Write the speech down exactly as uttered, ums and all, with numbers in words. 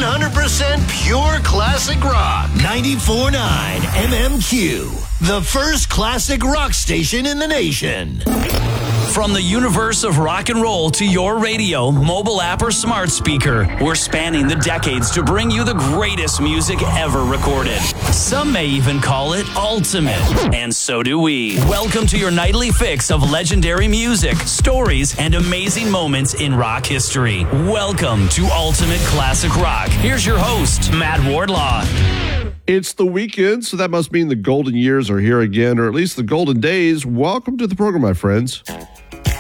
hundred percent pure classic rock. ninety-four point nine M M Q, the first classic rock station in the nation. From the universe of rock and roll to your radio, mobile app, or smart speaker, we're spanning the decades to bring you the greatest music ever recorded. Some may even call it ultimate, and so do we. Welcome to your nightly fix of legendary music, stories, and amazing moments in rock history. Welcome to Ultimate Classic Rock. Here's your host, Matt Wardlaw. It's the weekend, so that must mean the golden years are here again, or at least the golden days. Welcome to the program, my friends.